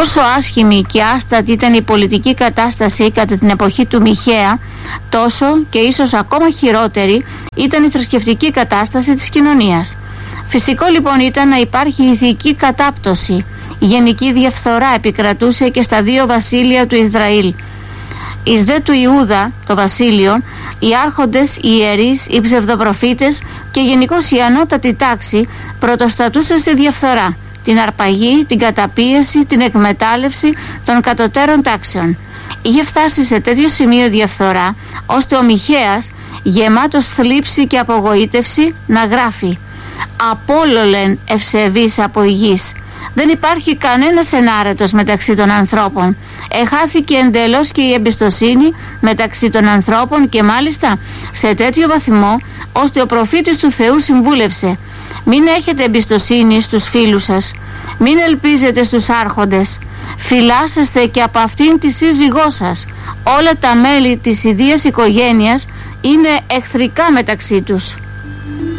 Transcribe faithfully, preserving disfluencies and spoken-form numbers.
Όσο άσχημη και άστατη ήταν η πολιτική κατάσταση κατά την εποχή του Μιχαία, τόσο και ίσως ακόμα χειρότερη ήταν η θρησκευτική κατάσταση της κοινωνίας. Φυσικό λοιπόν ήταν να υπάρχει ηθική κατάπτωση. Η γενική διαφθορά επικρατούσε και στα δύο βασίλεια του Ισραήλ. Εις δε του Ιούδα, το βασίλειο, οι άρχοντες, οι ιερείς, οι ψευδοπροφήτες και γενικώς η ανώτατη τάξη πρωτοστατούσε στη διαφθορά, την αρπαγή, την καταπίεση, την εκμετάλλευση των κατωτέρων τάξεων. Είχε φτάσει σε τέτοιο σημείο διαφθορά, ώστε ο Μιχαίας, γεμάτος θλίψη και απογοήτευση, να γράφει «Απόλλωλεν ευσεβής από η γης». Δεν υπάρχει κανένας ενάρετος μεταξύ των ανθρώπων. Εχάθηκε εντελώς και η εμπιστοσύνη μεταξύ των ανθρώπων και μάλιστα σε τέτοιο βαθμό ώστε ο προφήτης του Θεού συμβούλευσε: μην έχετε εμπιστοσύνη στους φίλους σας, μην ελπίζετε στους άρχοντες, φυλάσσεστε και από αυτήν τη σύζυγό σας. Όλα τα μέλη της ιδίας οικογένειας είναι εχθρικά μεταξύ τους.